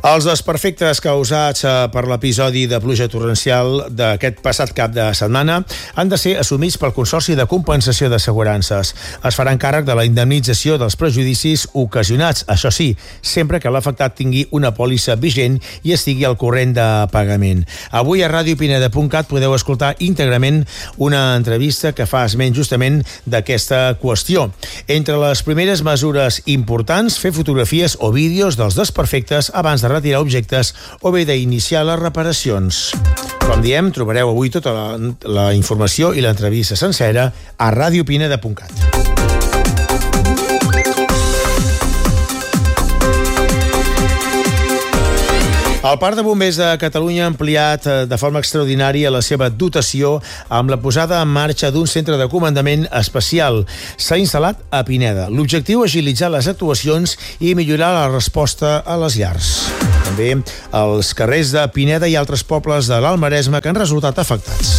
Els desperfectes causats per l'episodi de pluja torrencial d'aquest passat cap de setmana han de ser assumits pel Consorci de Compensació d'Assegurances. Es faran càrrec de la indemnització dels prejudicis ocasionats, això sí, sempre que l'afectat tingui una pòlissa vigent i estigui al corrent de pagament. Avui a radiopineda.cat podeu escoltar íntegrament una entrevista que fa esment justament d'aquesta qüestió. Entre les primeres mesures importants, fer fotografies o vídeos dels desperfectes abans de retirar objectes o bé d'iniciar les reparacions. Com diem, trobareu avui tota la informació i l'entrevista sencera a radiopineda.cat. El Parc de Bombers de Catalunya ha ampliat de forma extraordinària la seva dotació amb la posada en marxa d'un centre de comandament especial. S'ha instal·lat a Pineda. L'objectiu és agilitzar les actuacions i millorar la resposta a les llars. També als carrers de Pineda i altres pobles de l'Alt Maresme que han resultat afectats.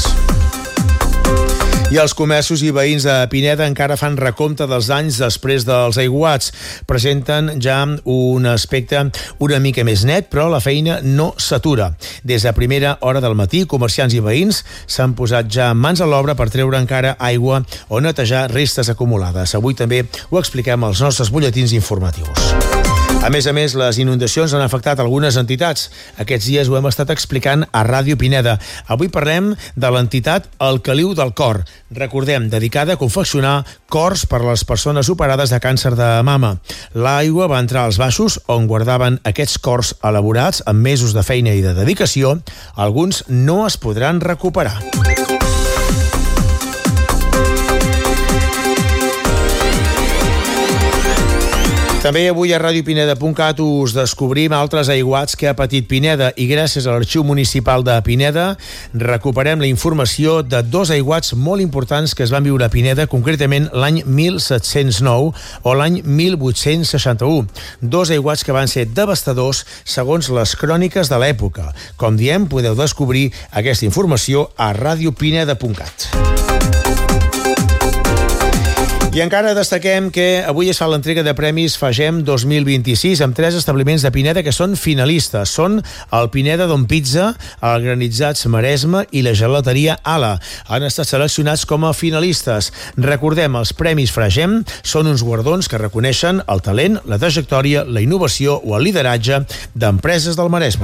I els comerços i veïns de Pineda encara fan recompte dels danys després dels aiguats. Presenten ja un aspecte una mica més net, però la feina no s'atura. Des de primera hora del matí, comerciants i veïns s'han posat ja mans a l'obra per treure encara aigua o netejar restes acumulades. Avui també ho expliquem als nostres butlletins informatius. A més, les inundacions han afectat algunes entitats. Aquests dies ho hem estat explicant a Ràdio Pineda. Avui parlem de l'entitat El Caliu del Cor. Recordem, dedicada a confeccionar cors per a les persones operades de càncer de mama. L'aigua va entrar als baixos on guardaven aquests cors elaborats amb mesos de feina i de dedicació. Alguns no es podran recuperar. També avui a radiopineda.cat us descobrim altres aiguats que ha patit Pineda i gràcies a l'Arxiu Municipal de Pineda recuperem la informació de dos aiguats molt importants que es van viure a Pineda, concretament l'any 1709 o l'any 1861. Dos aiguats que van ser devastadors segons les cròniques de l'època. Com diem, podeu descobrir aquesta informació a radiopineda.cat. I encara destaquem que avui es fa l'entrega de premis FAGEM 2026 amb 3 establiments de Pineda que són finalistes. Són el Pineda Don Pizza, el Granitzats Maresme i la gelateria Ala. Han estat seleccionats com a finalistes. Recordem, els premis FAGEM són uns guardons que reconeixen el talent, la trajectòria, la innovació o el lideratge d'empreses del Maresme.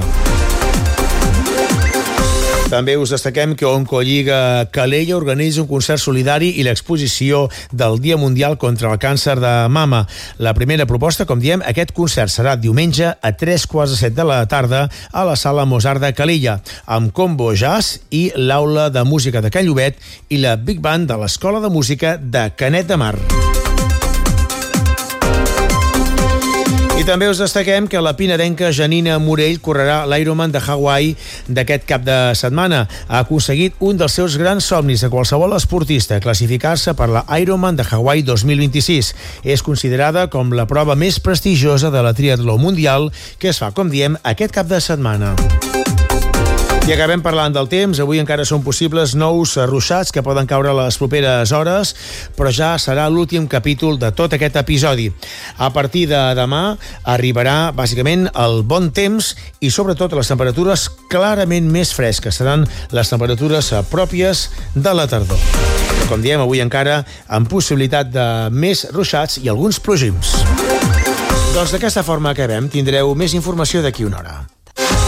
També us destaquem que Oncolliga Calella organitza un concert solidari i l'exposició del Dia Mundial contra el Càncer de Mama. La primera proposta, com diem, aquest concert serà diumenge a 3:15 de la tarda a la Sala Mozart de Calella, amb combo jazz i l'aula de música de Can Llobet i la Big Band de l'Escola de Música de Canet de Mar. I també us destaquem que la pinedenca Janina Morell correrà l'Ironman de Hawaii d'aquest cap de setmana. Ha aconseguit un dels seus grans somnis de qualsevol esportista, classificar-se per la Ironman de Hawaii 2026. És considerada com la prova més prestigiosa de la triatló mundial que es fa, com diem, aquest cap de setmana. I acabem parlant del temps. Avui encara són possibles nous ruixats que poden caure a les properes hores, però ja serà l'últim capítol de tot aquest episodi. A partir de demà arribarà bàsicament el bon temps i sobretot les temperatures clarament més fresques. Seran les temperatures pròpies de la tardor. Com diem, avui encara amb possibilitat de més ruixats i alguns plogims. Doncs d'aquesta forma acabem. Tindreu més informació d'aquí una hora.